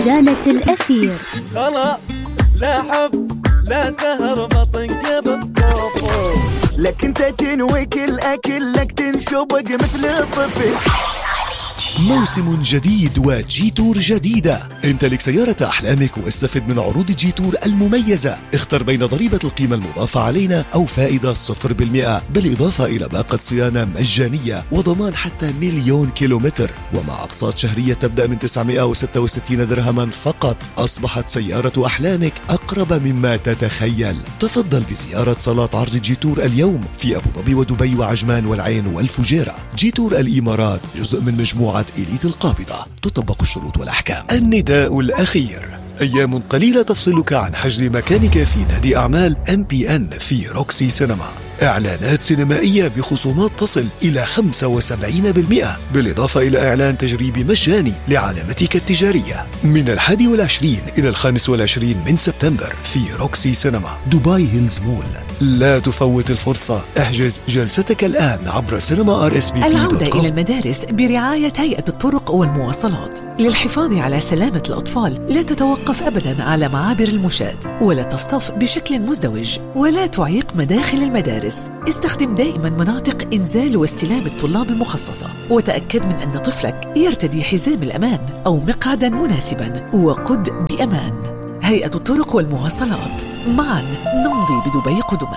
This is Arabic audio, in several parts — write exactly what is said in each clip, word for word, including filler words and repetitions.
دانت الأثير. خلاص لا حب لا سهر بطنقب الطفل، لك انت تنوي كل اكل لك تنشبق مثل الطفل. موسم جديد وجي تور جديدة. امتلك سيارة أحلامك واستفد من عروض جي تور المميزة. اختر بين ضريبة القيمة المضافة علينا أو فائدة صفر بالمئة، بالإضافة إلى باقة صيانة مجانية وضمان حتى مليون كيلومتر، ومع أقساط شهرية تبدأ من تسعمائة وستة وستين درهما فقط. أصبحت سيارة أحلامك أقرب مما تتخيل. تفضل بزيارة صالات عرض جي تور اليوم في أبو ظبي ودبي وعجمان والعين والفجيرة. جي تور الإمارات جزء من مجموعة إليت القابضة، تطبق الشروط والأحكام. النداء الأخير: أيام قليلة تفصلك عن حجز مكانك في نادي أعمال إم بي إن في روكسي سينما. إعلانات سينمائية بخصومات تصل إلى خمسة وسبعين بالمئة، بالإضافة إلى إعلان تجريبي مجاني لعلامتك التجارية من الحادي والعشرين إلى الخامس والعشرين من سبتمبر في روكسي سينما دبي هيلز مول. لا تفوت الفرصة، احجز جلستك الآن عبر سينما آر إس بي. العودة إلى المدارس برعاية هيئة الطرق والمواصلات. للحفاظ على سلامة الأطفال لا تتوقف أبداً على معابر المشاة، ولا تصطف بشكل مزدوج، ولا تعيق مداخل المدارس. استخدم دائماً مناطق إنزال واستلام الطلاب المخصصة، وتأكد من أن طفلك يرتدي حزام الأمان أو مقعداً مناسباً، وقد بأمان. هيئة الطرق والمواصلات، معاً نمضي بدبي قدماً.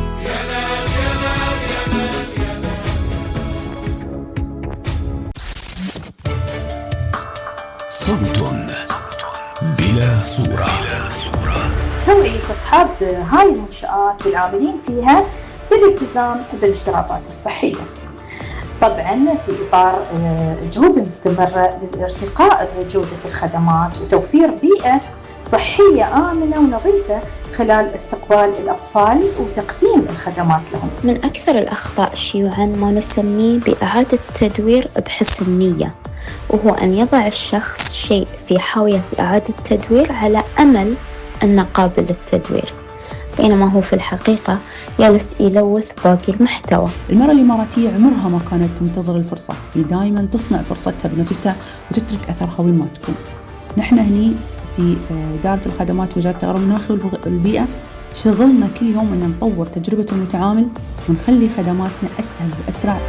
صوت بلا صورة. توعية أصحاب هاي المنشآت والعاملين فيها بالالتزام بالاشتراطات الصحية، طبعاً في إطار الجهود المستمرة للارتقاء بجودة الخدمات وتوفير بيئة صحية آمنة ونظيفة خلال استقبال الأطفال وتقديم الخدمات لهم. من أكثر الأخطاء شيوعاً ما نسميه بإعادة تدوير بحسن نية، وهو أن يضع الشخص شيء في حاوية إعادة تدوير على أمل أنه قابل للتدوير، بينما هو في الحقيقة جالس يلوث باقي المحتوى. المرأة الإماراتية عمرها ما كانت تنتظر الفرصة، هي دائما تصنع فرصتها بنفسها وتترك أثرها وين ما تكون. نحن هني في إدارة الخدمات وزارة التغير المناخي والبيئة شغلنا كل يوم أن نطور تجربة المتعامل ونخلي خدماتنا أسهل وأسرع.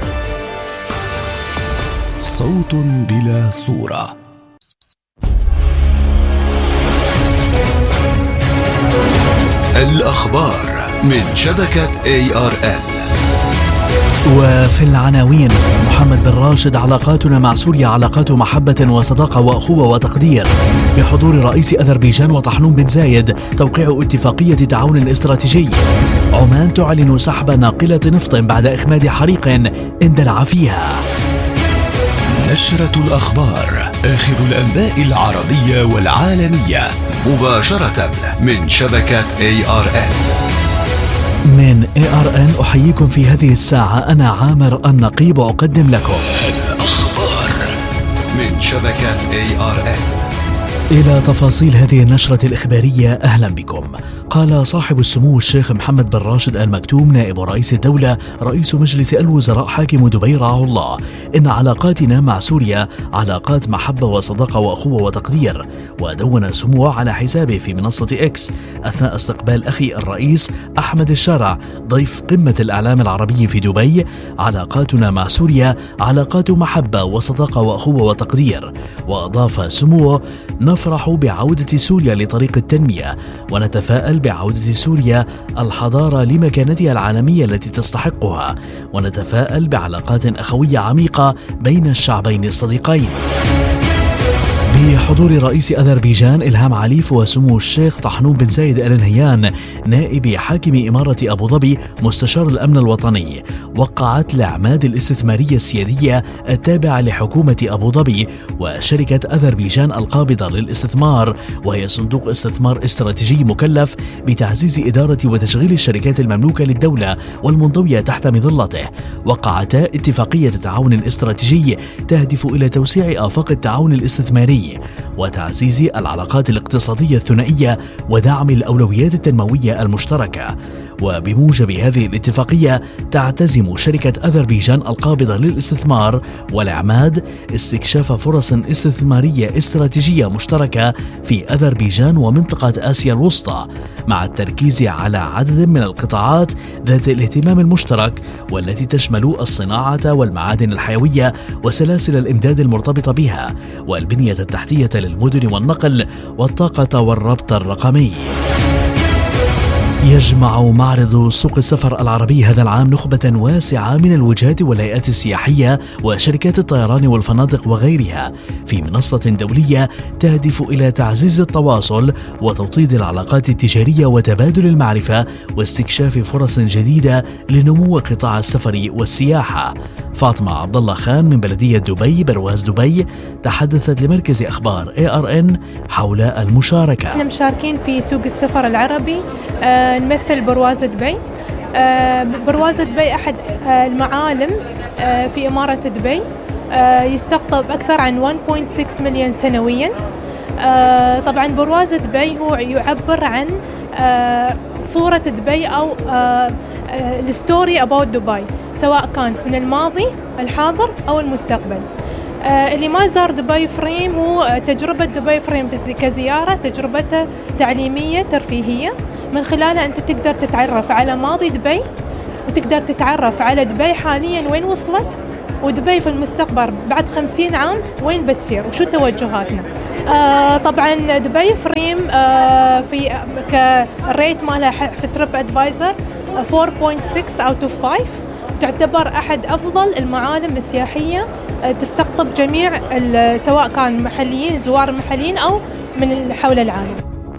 صوت بلا صورة. الأخبار من شبكة إيه آر إل. وفي العناوين: محمد بن راشد: علاقاتنا مع سوريا علاقات محبة وصداقة وأخوة وتقدير. بحضور رئيس أذربيجان وطحنون بن زايد توقيع اتفاقية تعاون استراتيجي. عمان تعلن سحب ناقلة نفط بعد إخماد حريق اندلع فيها. نشرة الأخبار، آخر الأنباء العربية والعالمية، مباشرة من شبكة إيه آر إل. من إيه آر إن أحييكم في هذه الساعة، أنا عامر النقيب أقدم لكم الأخبار من شبكة إيه آر إل. إلى تفاصيل هذه النشرة الإخبارية أهلا بكم. قال صاحب السمو الشيخ محمد بن راشد آل مكتوم نائب رئيس الدولة رئيس مجلس الوزراء حاكم دبي رعاه الله إن علاقاتنا مع سوريا علاقات محبة وصداقة وأخوة وتقدير. ودون سموه على حسابه في منصة إكس أثناء استقبال أخي الرئيس أحمد الشارع ضيف قمة الإعلام العربي في دبي: علاقاتنا مع سوريا علاقات محبة وصداقة وأخوة وتقدير. وأضاف سموه: نفرح بعودة سوريا لطريق التنمية، ونتفائل بعودة سوريا الحضارة لمكانتها العالمية التي تستحقها، ونتفائل بعلاقات أخوية عميقة بين الشعبين الصديقين. بحضور رئيس أذربيجان إلهام عليف وسمو الشيخ طحنون بن زايد آل نهيان نائب حاكم إمارة أبو ظبي مستشار الأمن الوطني، وقعت الأعماد الاستثمارية السيادية التابعة لحكومة أبو ظبي وشركة أذربيجان القابضة للاستثمار، وهي صندوق استثمار استراتيجي مكلف بتعزيز إدارة وتشغيل الشركات المملوكة للدولة والمنضوية تحت مظلته. وقعتا اتفاقية تعاون استراتيجي تهدف إلى توسيع آفاق التعاون الاستثماري وتعزيز العلاقات الاقتصادية الثنائية ودعم الأولويات التنموية المشتركة. وبموجب هذه الاتفاقية تعتزم شركة أذربيجان القابضة للاستثمار والإعماد استكشاف فرص استثمارية استراتيجية مشتركة في أذربيجان ومنطقة آسيا الوسطى، مع التركيز على عدد من القطاعات ذات الاهتمام المشترك والتي تشمل الصناعة والمعادن الحيوية وسلاسل الإمداد المرتبطة بها والبنية التحتية للمدن والنقل والطاقة والربط الرقمي. يجمع معرض سوق السفر العربي هذا العام نخبة واسعة من الوجهات والهيئات السياحية وشركات الطيران والفنادق وغيرها في منصة دولية تهدف إلى تعزيز التواصل وتوطيد العلاقات التجارية وتبادل المعرفة واستكشاف فرص جديدة لنمو قطاع السفر والسياحة. فاطمة عبد الله خان من بلدية دبي برواز دبي تحدثت لمركز أخبار إيه آر إن حول المشاركة. احنا مشاركين في سوق السفر العربي، آه نمثل برواز دبي. آه برواز دبي أحد آه المعالم آه في إمارة دبي، آه يستقطب أكثر عن واحد فاصلة ستة مليون سنويا. آه طبعا برواز دبي هو يعبر عن آه صورة دبي أو الستوري أباوت دبي، سواء كان من الماضي الحاضر أو المستقبل. آه اللي ما زار دبي فريم هو تجربة دبي فريم كزيارة، تجربته تعليمية ترفيهية من خلالها أنت تقدر تتعرف على ماضي دبي وتقدر تتعرف على دبي حاليا وين وصلت، ودبي في المستقبل بعد خمسين عام وين بتصير وشو توجهاتنا. آه طبعا دبي فريم آه في كريت مالها في تريب ادفايزر أربعة فاصلة ستة اوت اوف خمسة، تعتبر أحد أفضل المعالم السياحية تستقطب جميع سواء كان محليين زوار محليين أو من حول العالم.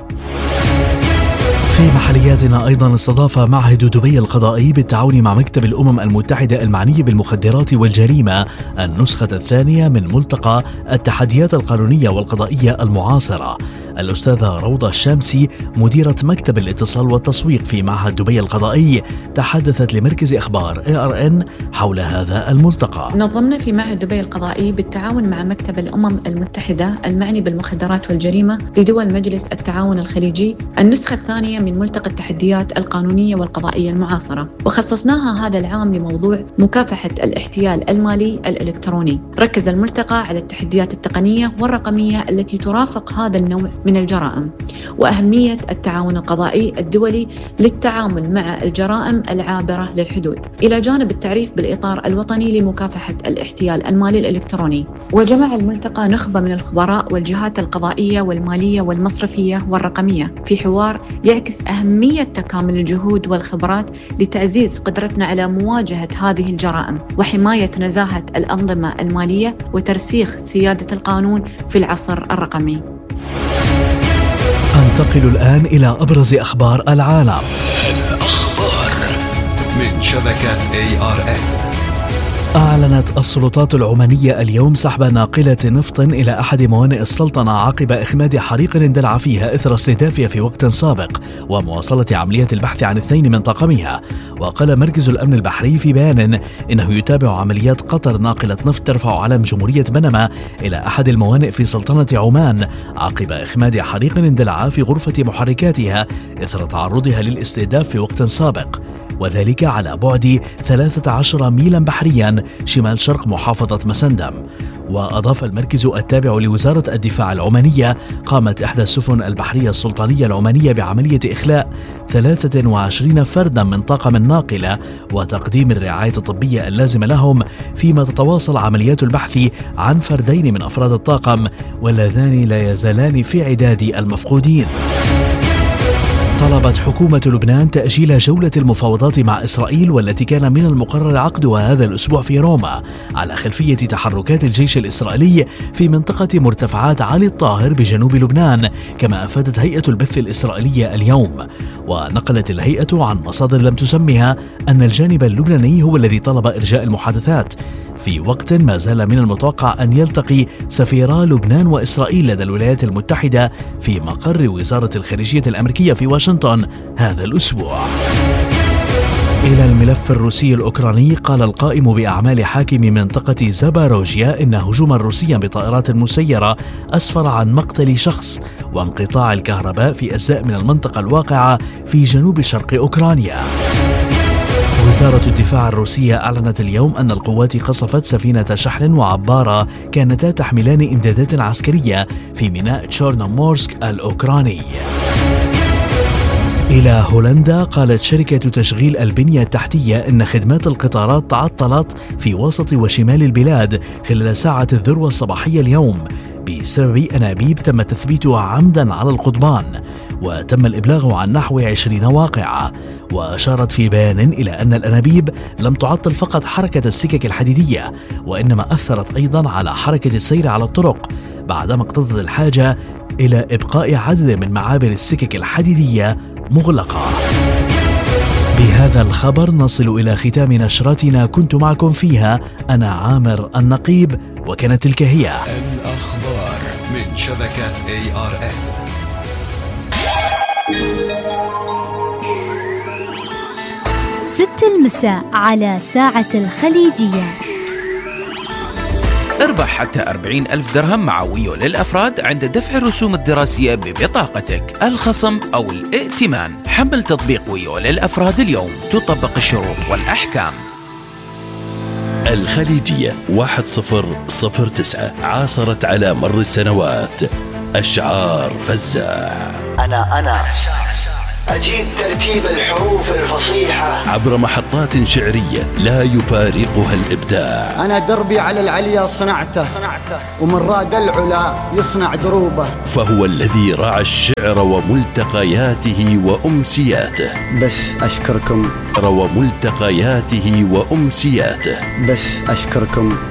في محلياتنا أيضا استضاف معهد دبي القضائي بالتعاون مع مكتب الأمم المتحدة المعني بالمخدرات والجريمة النسخة الثانية من ملتقى التحديات القانونية والقضائية المعاصرة. الأستاذة روضة الشامسي مديرة مكتب الاتصال والتسويق في معهد دبي القضائي تحدثت لمركز أخبار إيه آر إن حول هذا الملتقى. نظمنا في معهد دبي القضائي بالتعاون مع مكتب الأمم المتحدة المعني بالمخدرات والجريمة لدول مجلس التعاون الخليجي النسخة الثانية من ملتقى التحديات القانونية والقضائية المعاصرة، وخصصناها هذا العام لموضوع مكافحة الاحتيال المالي الإلكتروني. ركز الملتقى على التحديات التقنية والرقمية التي ترافق هذا النوع من الجرائم، وأهمية التعاون القضائي الدولي للتعامل مع الجرائم العابرة للحدود، إلى جانب التعريف بالإطار الوطني لمكافحة الاحتيال المالي الإلكتروني. وجمع الملتقى نخبة من الخبراء والجهات القضائية والمالية والمصرفية والرقمية في حوار يعكس أهمية تكامل الجهود والخبرات لتعزيز قدرتنا على مواجهة هذه الجرائم وحماية نزاهة الأنظمة المالية وترسيخ سيادة القانون في العصر الرقمي. أنتقل الآن إلى أبرز أخبار العالم. الأخبار من شبكة إيه آر إن. أعلنت السلطات العمانية اليوم سحب ناقلة نفط إلى أحد موانئ السلطنة عقب إخماد حريق اندلع فيها إثر استهدافها في وقت سابق ومواصلة عملية البحث عن اثنين من طاقمها. وقال مركز الأمن البحري في بيان إنه يتابع عمليات قطر ناقلة نفط ترفع علم جمهورية بنما إلى أحد الموانئ في سلطنة عمان عقب إخماد حريق اندلع في غرفة محركاتها إثر تعرضها للاستهداف في وقت سابق، وذلك على بعد ثلاثة عشر ميلا بحريا شمال شرق محافظة مسندم. وأضاف المركز التابع لوزارة الدفاع العمانية قامت إحدى السفن البحرية السلطانية العمانية بعملية إخلاء ثلاثة وعشرين فردا من طاقم الناقلة وتقديم الرعاية الطبية اللازمة لهم، فيما تتواصل عمليات البحث عن فردين من أفراد الطاقم واللذان لا يزالان في عداد المفقودين. طلبت حكومة لبنان تأجيل جولة المفاوضات مع إسرائيل والتي كان من المقرر عقدها هذا الأسبوع في روما على خلفية تحركات الجيش الإسرائيلي في منطقة مرتفعات علي الطاهر بجنوب لبنان، كما أفادت هيئة البث الإسرائيلية اليوم. ونقلت الهيئة عن مصادر لم تسمها أن الجانب اللبناني هو الذي طلب إرجاء المحادثات، في وقت ما زال من المتوقع أن يلتقي سفيرا لبنان وإسرائيل لدى الولايات المتحدة في مقر وزارة الخارجية الأمريكية في واشنطن هذا الأسبوع. إلى الملف الروسي الأوكراني، قال القائم بأعمال حاكم منطقة زاباروجيا إن هجوما روسيا بطائرات مسيرة أسفر عن مقتل شخص وانقطاع الكهرباء في أجزاء من المنطقة الواقعة في جنوب شرق أوكرانيا. وزارة الدفاع الروسية أعلنت اليوم أن القوات قصفت سفينة شحن وعبارة كانتا تحملان إمدادات عسكرية في ميناء تشورنومورسك الأوكراني. إلى هولندا، قالت شركة تشغيل البنية التحتية إن خدمات القطارات تعطلت في وسط وشمال البلاد خلال ساعة الذروة الصباحية اليوم بسبب أنابيب تم تثبيتها عمدا على القضبان، وتم الإبلاغ عن نحو عشرين واقعة. وأشارت في بيان إلى أن الأنابيب لم تعطل فقط حركة السكك الحديدية، وإنما أثرت أيضا على حركة السير على الطرق، بعدما اقتضت الحاجة إلى إبقاء عدد من معابر السكك الحديدية مغلقة. بهذا الخبر نصل إلى ختام نشرتنا، كنت معكم فيها أنا عامر النقيب، وكانت تلك هي الأخبار من شبكة إيه آر إن. ست المساء على ساعة الخليجية. اربح حتى أربعين ألف درهم مع ويو للأفراد عند دفع الرسوم الدراسية ببطاقتك، الخصم أو الائتمان. حمل تطبيق ويو للأفراد اليوم، تطبق الشروط والأحكام. الخليجية واحد صفر صفر تسعة، عاصرت على مر السنوات أشعار فزاع. أنا أنا أجيد ترتيب الحروف الفصيحة عبر محطات شعرية لا يفارقها الإبداع. أنا دربي على العليا صنعته، ومن راد العلا يصنع دروبه. فهو الذي رعى الشعر وملتقياته وأمسياته. بس أشكركم وملتقياته وأمسياته بس أشكركم